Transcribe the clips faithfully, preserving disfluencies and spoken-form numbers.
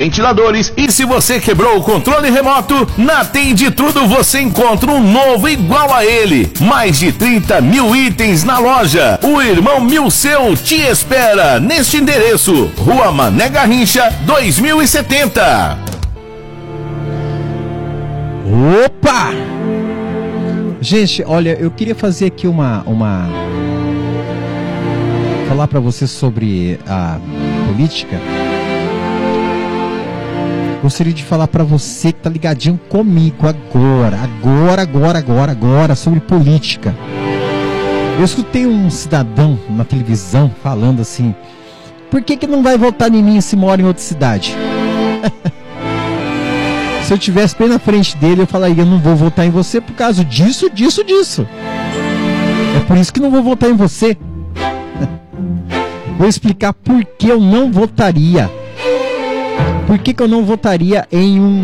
ventiladores. E se você quebrou o controle remoto, na Tem de Tudo você encontra um novo igual a ele. Mais de trinta mil itens na loja. O Irmão Milceu te espera neste endereço: Rua Mané Garrincha, dois mil e setenta. Opa! Gente, olha, eu queria fazer aqui uma... uma... falar pra você sobre a política. Gostaria de falar pra você que tá ligadinho comigo agora, agora, agora, agora, agora, sobre política. Eu escutei um cidadão na televisão falando assim: por que que não vai votar em mim se mora em outra cidade? Se eu tivesse bem na frente dele, eu falaria: eu não vou votar em você por causa disso, disso, disso. É por isso que não vou votar em você. Vou explicar por que eu não votaria. Por que que eu não votaria em um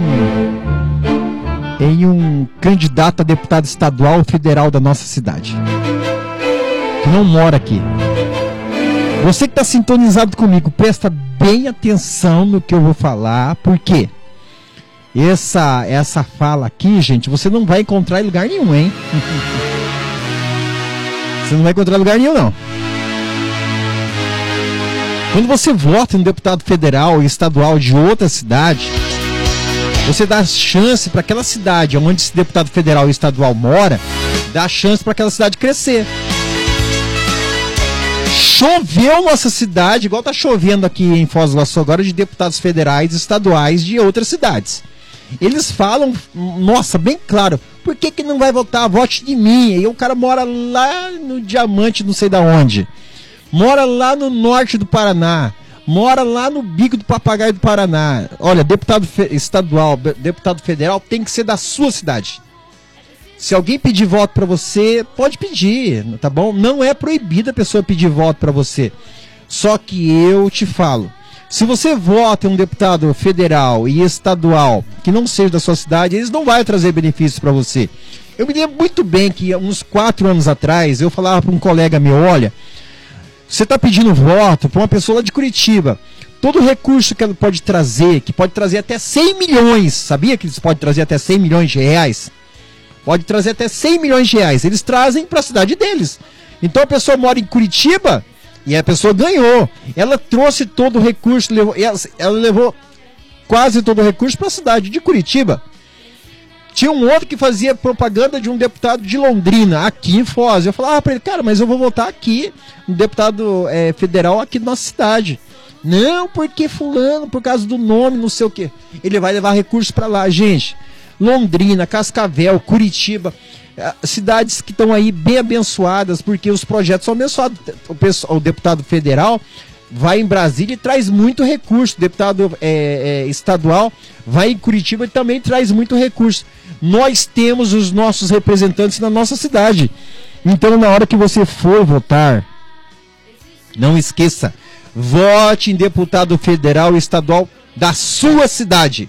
em um candidato a deputado estadual ou federal da nossa cidade, que não mora aqui. Você que está sintonizado comigo, presta bem atenção no que eu vou falar, porque essa, essa fala aqui, gente, você não vai encontrar em lugar nenhum, hein? Você não vai encontrar em lugar nenhum, não. Quando você vota em um deputado federal e estadual de outra cidade, você dá chance para aquela cidade onde esse deputado federal e estadual mora, dá chance para aquela cidade crescer. Choveu nossa cidade, igual tá chovendo aqui em Foz do Iguaçu agora, de deputados federais e estaduais de outras cidades. Eles falam, nossa, bem claro: por que que não vai votar? Vote de mim. E o cara mora lá no Diamante, não sei da onde. Mora lá no norte do Paraná. Mora lá no Bico do Papagaio do Paraná. Olha, deputado fe- estadual, deputado federal tem que ser da sua cidade. Se alguém pedir voto pra você, pode pedir, tá bom? Não é proibido a pessoa pedir voto pra você. Só que eu te falo: se você vota em um deputado federal e estadual que não seja da sua cidade, eles não vão trazer benefícios pra você. Eu me lembro muito bem que uns quatro anos atrás eu falava pra um colega meu: olha, você está pedindo voto para uma pessoa lá de Curitiba. Todo recurso que ela pode trazer, que pode trazer até cem milhões, sabia que eles podem trazer até cem milhões de reais? Pode trazer até cem milhões de reais. Eles trazem para a cidade deles. Então a pessoa mora em Curitiba e a pessoa ganhou. Ela trouxe todo o recurso, levou, ela levou quase todo o recurso para a cidade de Curitiba. Tinha um outro que fazia propaganda de um deputado de Londrina, aqui em Foz. Eu falava para ele: cara, mas eu vou votar aqui, um deputado é, federal aqui da nossa cidade. Não, porque fulano, por causa do nome, não sei o quê. Ele vai levar recursos para lá. Gente, Londrina, Cascavel, Curitiba, cidades que estão aí bem abençoadas, porque os projetos são abençoados. O, pessoal, o deputado federal vai em Brasília e traz muito recurso. O deputado é, é, estadual vai em Curitiba e também traz muito recurso. Nós temos os nossos representantes na nossa cidade. Então, na hora que você for votar, não esqueça: vote em deputado federal e estadual da sua cidade.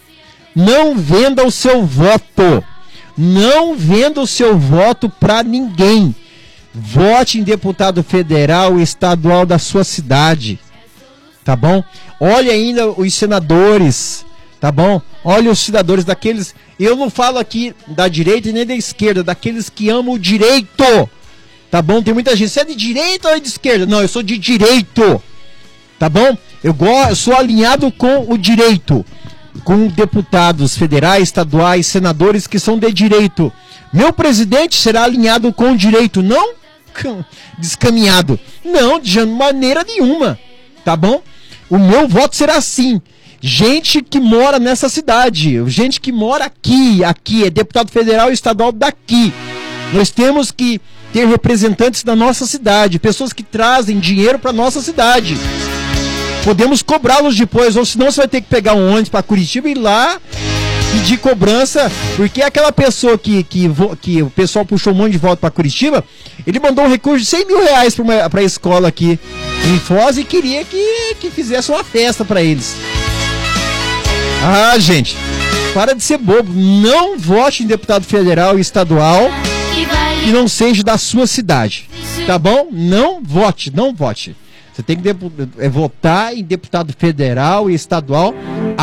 Não venda o seu voto. Não venda o seu voto para ninguém. Vote em deputado federal e estadual da sua cidade. Tá bom? Olha ainda os senadores. Tá bom? Olha os senadores daqueles... Eu não falo aqui da direita e nem da esquerda, daqueles que amam o direito. Tá bom? Tem muita gente: você é de direita ou é de esquerda? Não, eu sou de direito. Tá bom? Eu, go... eu sou alinhado com o direito. Com deputados federais, estaduais, senadores que são de direito. Meu presidente será alinhado com o direito, não descaminhado. Não, de maneira nenhuma. Tá bom? O meu voto será assim: gente que mora nessa cidade, gente que mora aqui, aqui, é deputado federal e estadual daqui. Nós temos que ter representantes da nossa cidade, pessoas que trazem dinheiro para nossa cidade. Podemos cobrá-los depois, ou senão você vai ter que pegar um ônibus para Curitiba e ir lá pedir cobrança, porque aquela pessoa que, que, que o pessoal puxou um monte de voto para Curitiba, ele mandou um recurso de cem mil reais para a escola aqui em Foz e queria que, que fizesse uma festa para eles. Ah, gente, para de ser bobo. Não vote em deputado federal e estadual que não seja da sua cidade, tá bom? Não vote, não vote. Você tem que é, votar em deputado federal e estadual